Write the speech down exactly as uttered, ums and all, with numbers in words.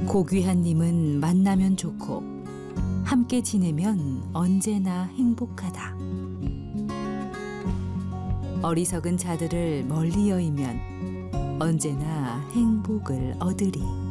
고귀한 님은 만나면 좋고 함께 지내면 언제나 행복하다. 어리석은 자들을 멀리 여의면 언제나 행복을 얻으리.